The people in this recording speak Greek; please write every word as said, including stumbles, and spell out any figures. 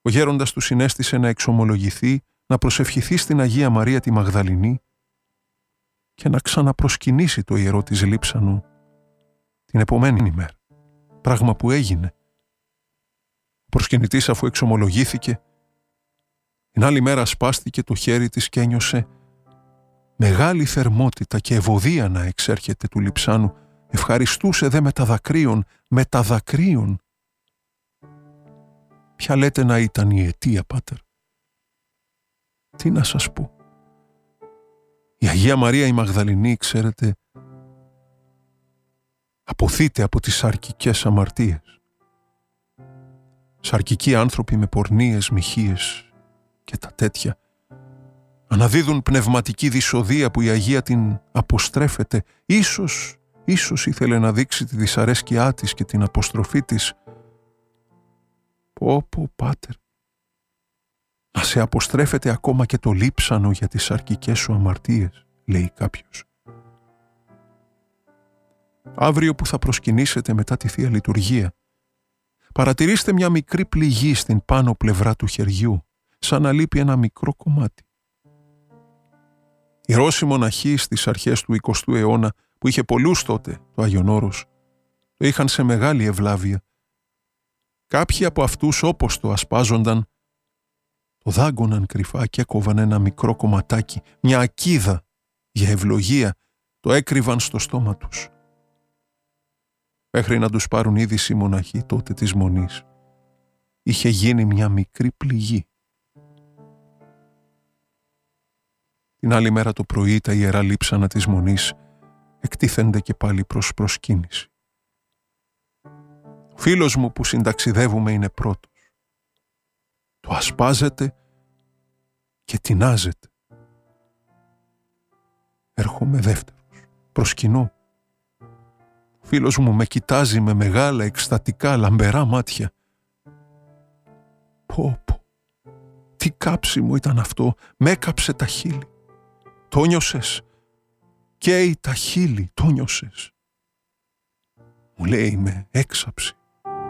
Ο γέροντας του συνέστησε να εξομολογηθεί, να προσευχηθεί στην Αγία Μαρία τη Μαγδαληνή και να ξαναπροσκυνήσει το ιερό της Λείψανου την επομένη ημέρα. Πράγμα που έγινε. Ο προσκυνητής, αφού εξομολογήθηκε, την άλλη μέρα σπάστηκε το χέρι της και ένιωσε μεγάλη θερμότητα και ευωδία να εξέρχεται του λειψάνου. Ευχαριστούσε δε με τα δακρύων, με τα δακρύων. Ποια λέτε να ήταν η αιτία, πάτερ? Τι να σας πω. Η Αγία Μαρία η Μαγδαληνή, ξέρετε, αποθείται από τις σαρκικές αμαρτίες. Σαρκικοί άνθρωποι με πορνίες, μοιχείες και τα τέτοια αναδίδουν πνευματική δυσοδεία που η Αγία την αποστρέφεται. Ίσως, ίσως ήθελε να δείξει τη δυσαρέσκειά της και την αποστροφή της. Πω πω, πάτερ, να σε αποστρέφεται ακόμα και το λείψανο για τις σαρκικές σου αμαρτίες, λέει κάποιος. Αύριο που θα προσκυνήσετε μετά τη Θεία Λειτουργία, παρατηρήστε μια μικρή πληγή στην πάνω πλευρά του χεριού, σαν να λείπει ένα μικρό κομμάτι. Οι Ρώσοι μοναχοί στις αρχές του εικοστού αιώνα, που είχε πολλούς τότε το Άγιον Όρος, το είχαν σε μεγάλη ευλάβεια. Κάποιοι από αυτούς, όπως το ασπάζονταν, το δάγκωναν κρυφά και έκοβαν ένα μικρό κομματάκι, μια ακίδα για ευλογία, το έκρυβαν στο στόμα τους. Μέχρι να τους πάρουν είδηση οι μοναχοί τότε της Μονής, είχε γίνει μια μικρή πληγή. Την άλλη μέρα το πρωί τα ιερά λείψανα της Μονής εκτίθενται και πάλι προς προσκύνηση. Ο φίλος μου που συνταξιδεύουμε είναι πρώτος. Το ασπάζεται και τεινάζεται. Έρχομαι δεύτερος. Προσκυνώ. Ο φίλος μου με κοιτάζει με μεγάλα εκστατικά λαμπερά μάτια. Πω πω, τι κάψιμο ήταν αυτό, με έκαψε τα χείλη. Το νιώσες? Καίει τα χείλη, το νιώσες? Μου λέει με έξαψη.